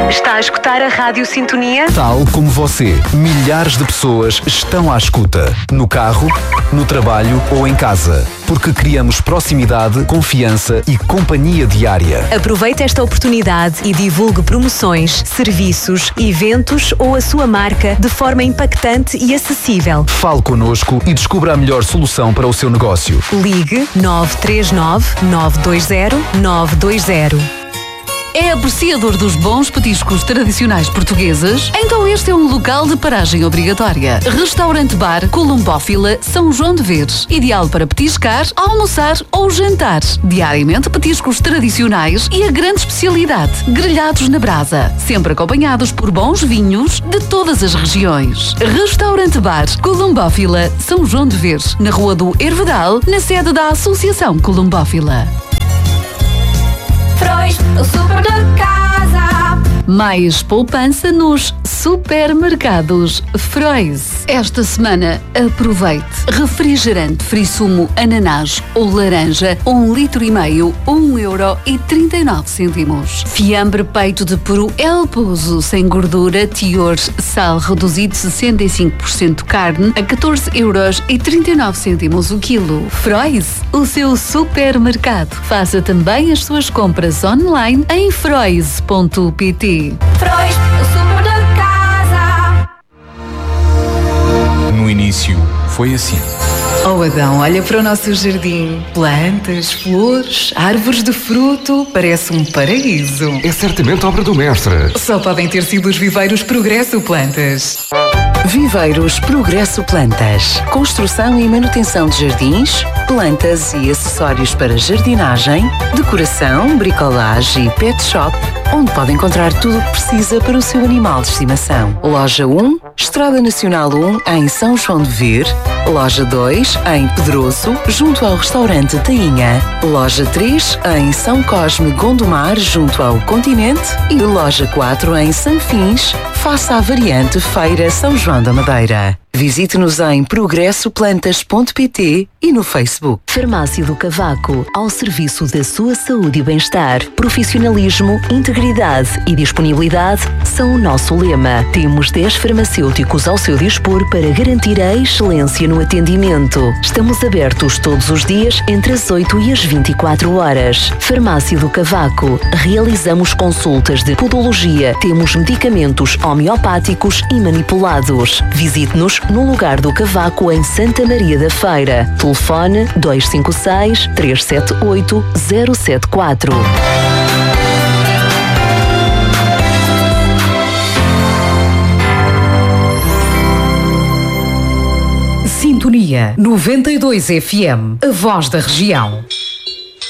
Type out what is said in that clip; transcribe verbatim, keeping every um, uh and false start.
Está a escutar a Rádio Sintonia? Tal como você, milhares de pessoas estão à escuta. No carro, no trabalho ou em casa. Porque criamos proximidade, confiança e companhia diária. Aproveite esta oportunidade e divulgue promoções, serviços, eventos ou a sua marca de forma impactante e acessível. Fale connosco e descubra a melhor solução para o seu negócio. Ligue nove três nove, nove dois zero, nove dois zero. É apreciador dos bons petiscos tradicionais portugueses? Então este é um local de paragem obrigatória. Restaurante Bar Columbófila São João de Veres. Ideal para petiscar, almoçar ou jantar. Diariamente petiscos tradicionais e a grande especialidade, grelhados na brasa. Sempre acompanhados por bons vinhos de todas as regiões. Restaurante Bar Columbófila São João de Veres. Na Rua do Hervedal, na sede da Associação Columbófila. Frois, o super de casa. Mais poupança nos supermercados Frois. Esta semana, aproveite. Refrigerante Frisumo ananás ou laranja, um litro e meio, um euro e trinta e nove cêntimos. Fiambre peito de peru El Pouso, sem gordura, teor, sal reduzido sessenta e cinco por cento carne, a catorze euros e trinta e nove cêntimos o quilo. Frois, o seu supermercado. Faça também as suas compras online em frois ponto pt. Frois, o super de casa. No início, foi assim. Oh Adão, olha para o nosso jardim. Plantas, flores, árvores de fruto. Parece um paraíso. É certamente obra do mestre. Só podem ter sido os viveiros Progresso Plantas. Viveiros Progresso Plantas. Construção e manutenção de jardins, plantas e acessórios para jardinagem, decoração, bricolagem e pet shop, onde pode encontrar tudo o que precisa para o seu animal de estimação. Loja um, Estrada Nacional um, em São João de Ver. Loja dois, em Pedroso, junto ao restaurante Tainha. Loja três, em São Cosme Gondomar, junto ao Continente. E loja quatro, em Sanfins, face à variante Feira São João da Madeira. Visite-nos em progresso plantas ponto pt e no Facebook. Farmácia do Cavaco, ao serviço da sua saúde e bem-estar. Profissionalismo, integridade e disponibilidade são o nosso lema. Temos dez farmacêuticos ao seu dispor para garantir a excelência no atendimento. Estamos abertos todos os dias entre as oito e as vinte e quatro horas. Farmácia do Cavaco. Realizamos consultas de podologia. Temos medicamentos homeopáticos e manipulados. Visite-nos no Lugar do Cavaco, em Santa Maria da Feira. Telefone dois cinco seis, três sete oito, zero sete quatro. Sintonia noventa e dois F M, a voz da região.